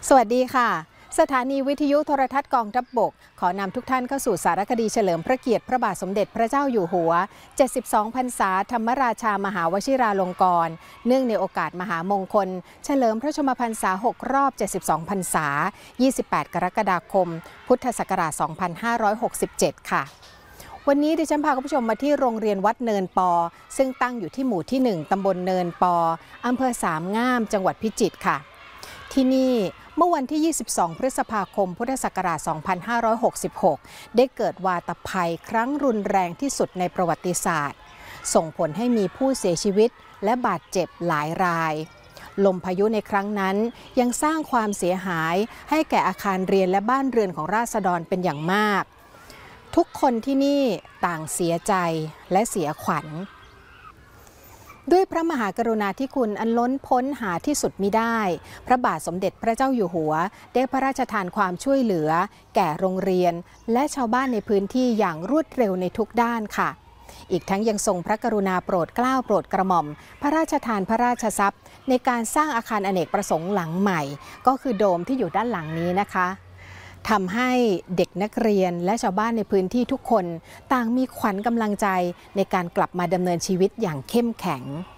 สวัสดีค่ะสถานีวิทยุโทรทัศน์กองทัพบกขอนำทุกท่านเข้าสู่สารคดีเฉลิมพระเกียรติพระบาทสมเด็จพระเจ้าอยู่หัว72พรรษาธรรมราชามหาวชิราลงกรณ์เนื่องในโอกาสมหามงคลเฉลิมพระชนมพรรษา6รอบ72พรรษา28กรกฎาคมพุทธศักราช2567ค่ะวันนี้ดิฉันพาคุณผู้ชมมาที่โรงเรียนวัดเนินปอซึ่งตั้งอยู่ที่หมู่ที่1ตำบลเนินปออำเภอสามงามจังหวัดพิจิตรค่ะที่นี่เมื่อวันที่ 22 พฤษภาคม พุทธศักราช 2566 ได้เกิดวาตภัยครั้งรุนแรงที่สุดในประวัติศาสตร์ส่งผลให้มีผู้เสียชีวิตและบาดเจ็บหลายรายลมพายุในครั้งนั้นยังสร้างความเสียหายให้แก่อาคารเรียนและบ้านเรือนของราษฎรเป็นอย่างมากทุกคนที่นี่ต่างเสียใจและเสียขวัญด้วยพระมหากรุณาธิคุณอันล้นพ้นหาที่สุดมิได้พระบาทสมเด็จพระเจ้าอยู่หัวได้พระราชทานความช่วยเหลือแก่โรงเรียนและชาวบ้านในพื้นที่อย่างรวดเร็วในทุกด้านค่ะอีกทั้งยังทรงพระกรุณาโปรดเกล้าโปรดกระหม่อมพระราชทานพระราชทรัพย์ในการสร้างอาคารอเนกประสงค์หลังใหม่ก็คือโดมที่อยู่ด้านหลังนี้นะคะทำให้เด็กนักเรียนและชาวบ้านในพื้นที่ทุกคนต่างมีขวัญกำลังใจในการกลับมาดำเนินชีวิตอย่างเข้มแข็ง